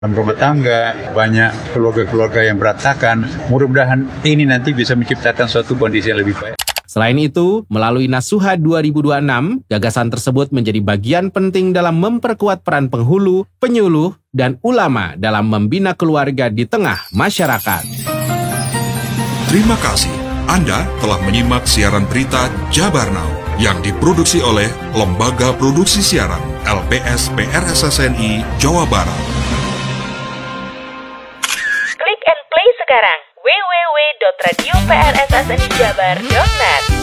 dalam rumah tangga, banyak keluarga-keluarga yang berantakan. Mudah-mudahan ini nanti bisa menciptakan suatu kondisi yang lebih baik. Selain itu, melalui Nasuha 2026, gagasan tersebut menjadi bagian penting dalam memperkuat peran penghulu, penyuluh, dan ulama dalam membina keluarga di tengah masyarakat. Terima kasih. Anda telah menyimak siaran berita Jabar Now yang diproduksi oleh Lembaga Produksi Siaran LPS PRSSNI Jawa Barat. Klik and play sekarang www.radioprssnijabar.net.